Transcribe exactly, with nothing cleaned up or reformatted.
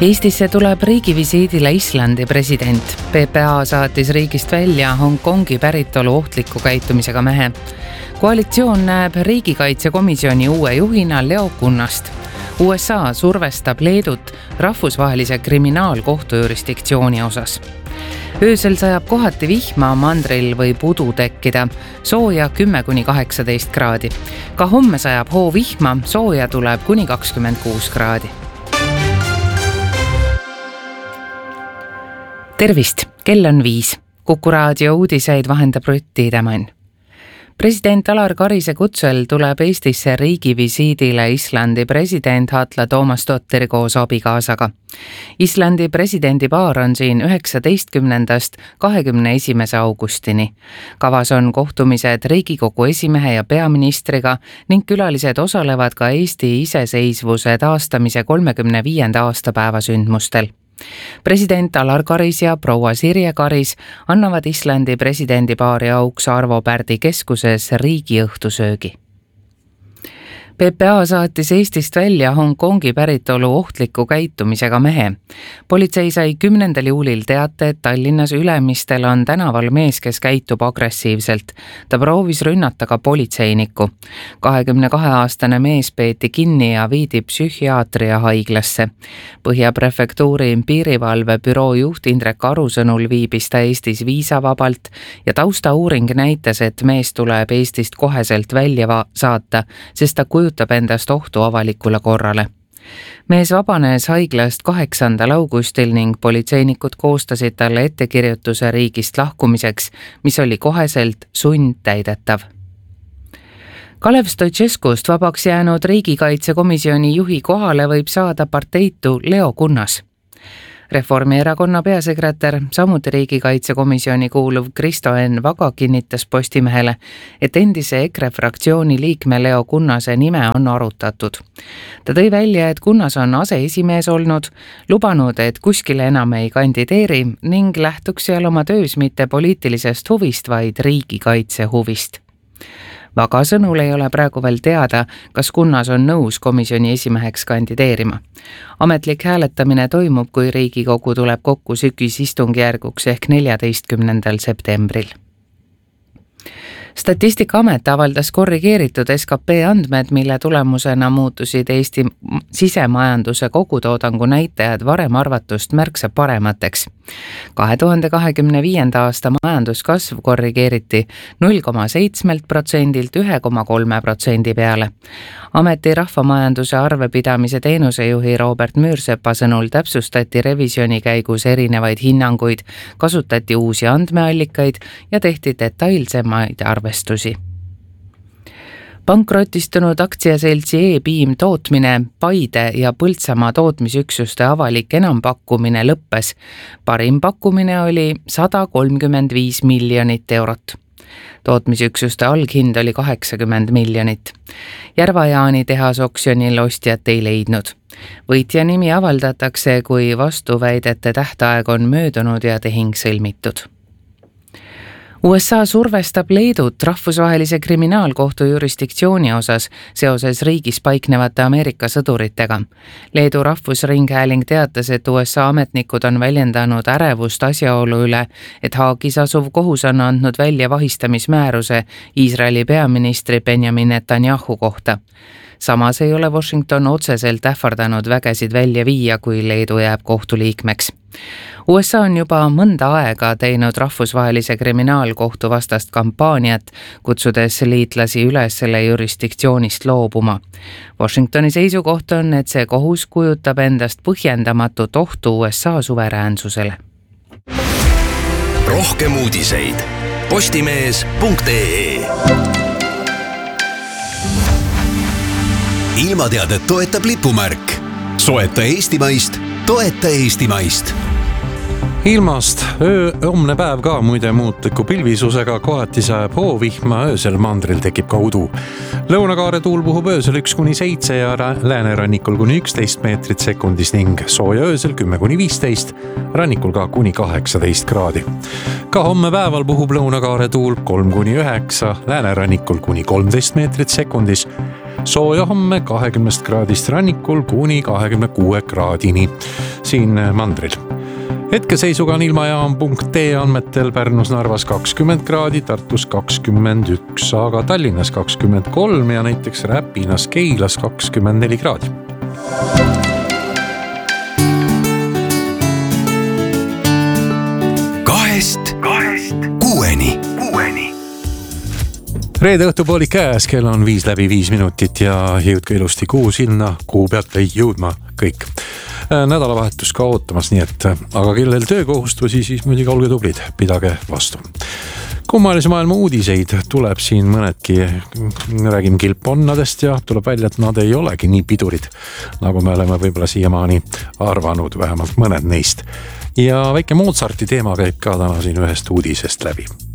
Eestisse tuleb riigivisiidile Islandi president. P P A saatis riigist välja Hongkongi päritolu ohtliku käitumisega mehe. Koalitsioon näeb riigikaitsekomisjoni uue juhina Leo Kunnast. U S A survestab Leedut rahvusvahelise kriminaalkohtu jurisdiktsiooni osas. Öösel sajab kohati vihma, mandril võib udu tekkida, sooja kümme kuni kaheksateist kraadi. Ka homme sajab hoo vihma, sooja tuleb kuni kakskümmend kuus kraadi. Tervist, kell on viis. Kuku raadio uudiseid vahendab Rutt Tiidemann. President Alar Karise kutsel tuleb Eestisse riigivisiidile Islandi president Halla Tómasdóttir koos abikaasaga. Islandi presidendi paar on siin üheksateistkümnendast kahekümne esimese augustini. Kavas on kohtumised Riigikogu esimehe ja peaministriga ning külalised osalevad ka Eesti iseseisvuse taastamise kolmekümne viienda aastapäeva sündmustel. President Alar Karis ja proua Sirje Karis annavad Islandi presidendi paari auks Arvo Pärdi keskuses riigiõhtusöögi. P P A saatis Eestist välja Hongkongi päritolu ohtliku käitumisega mehe. Politsei sai kümnendal juulil teate, et Tallinnas Ülemistel on tänaval mees, kes käitub agressiivselt. Ta proovis rünnata ka politseinikku. kahekümne kahe aastane mees peeti kinni ja viidi psühhiaatria haiglasse. Põhjaprefektuuri piirivalve büroo juht Indrek Aru sõnul viibis ta Eestis viisavabalt ja taustauuring näitas, et mees tuleb Eestist koheselt välja saata, sest ta kujutab endast ohtu avalikule korrale. Mees vabanes haiglast kaheksandal augustil ning politseinikud koostasid talle ettekirjutuse riigist lahkumiseks, mis oli koheselt sundtäidetav. Kalev Stoicescust vabaks jäänud riigikaitsekomisjoni juhi kohale võib saada parteitu Leo Kunnas. Reformierakonna peasekretär, samuti riigikaitsekomisjoni kuuluv Kristo Enn Vaga kinnitas Postimehele, et endise EKRE fraktsiooni liikme Leo Kunnase nime on arutatud. Ta tõi välja, et Kunnas on aseesimees olnud, lubanud, et kuskile enam ei kandideeri ning lähtuks seal oma töös mitte poliitilisest huvist, vaid riigikaitse huvist. Vaga sõnul ei ole praegu veel teada, kas Kunnas on nõus komisjoni esimeheks kandideerima. Ametlik hääletamine toimub, kui Riigikogu tuleb kokku sügisistungjärguks ehk neljateistkümnendal septembril. Statistikaamet avaldas korrigeeritud S K P andmed, mille tulemusena muutusid Eesti sisemajanduse kogutoodangu näitajad varem arvatust märksa paremateks. kahe tuhande kahekümne viienda aasta majanduskasv korrigeeriti null koma seitse protsendilt ühe koma kolme protsendi peale. Ameti rahvamajanduse arvepidamise teenusejuhi Robert Müürsepa sõnul täpsustati revisjoni käigus erinevaid hinnanguid, kasutati uusi andmeallikaid ja tehti detailsemaid arvestusi. Pankrotistunud aktsiaseltsi E-Piim tootmine, Paide ja Põltsamaa tootmisüksuste avalik enampakkumine lõppes. Parim pakkumine oli sada kolmkümmend viis miljonit eurot. Tootmisüksuste alghind oli kaheksakümmend miljonit. Järva-Jaani tehas oksjonil ostjat ei leidnud. Võitja nimi avaldatakse, kui vastuväidete tähtaeg on möödunud ja tehing sõlmitud. U S A survestab Leedut rahvusvahelise kriminaalkohtu jurisdiktsiooni osas seoses riigis paiknevate Ameerika sõduritega. Leedu rahvusringhääling teatas, et U S A ametnikud on väljendanud ärevust asjaolu üle, et Haagis asuv kohus on andnud välja vahistamismääruse Iisraeli peaministri Benjamin Netanyahu kohta. Samas ei ole Washington otseselt ähvardanud vägesid välja viia, kui Leedu jääb kohtuliikmeks. U S A on juba mõnda aega teinud rahvusvahelise kriminaalkohtu vastast kampaaniat, kutsudes liitlasi üles selle jurisdiktsioonist loobuma. Washingtoni seisukoht on, et see kohus kujutab endast põhjendamatut ohtu U S A suveräänsusele. Rohkem uudiseid postimees punkt ee. Ilmateadet toetab lipumärk. Soeta eestimaist, toeta eestimaist. Ilmast öö, homne päev ka muide muutliku pilvisusega, kohati sajab hoovihma, öösel mandril tekib ka udu. Lõunakaare tuul puhub öösel üks kuni seitse ja läänerannikul kuni üksteist meetrit sekundis ning sooja öösel kümme kuni viisteist, rannikul ka kuni kaheksateist kraadi. Ka homme päeval puhub lõunakaare tuul kolm kuni üheksa, läänerannikul kuni kolmteist meetrit sekundis, sooja homme kahekümnest kraadist rannikul kuni kahekümne kuue kraadini siin mandril. Hetkeseisuga on ilmajaam punkt ee andmetel Pärnus Narvas kakskümmend kraadi, Tartus kakskümmend üks, aga Tallinnas kakskümmend kolm ja näiteks Räpinas Keilas kakskümmend neli kraadi. Kahest, kahest, kuueni, kuueni. Reede õhtupooli käes, kell on viis läbi viis minutit ja jõudke ilusti kuu sinna, kuhu peate jõudma kõik. Nädalavahetus ka ootamas, nii et aga kellel töökohustusi, siis muidugi olge tublid, pidage vastu. Kummalise maailma uudiseid tuleb siin mõnedki, räägime kilponnadest ja tuleb välja, et nad ei olegi nii pidurid, nagu me oleme võib-olla siiamaani arvanud, vähemalt mõned neist. Ja väike Mozarti teema käib ka täna siin ühest uudisest läbi.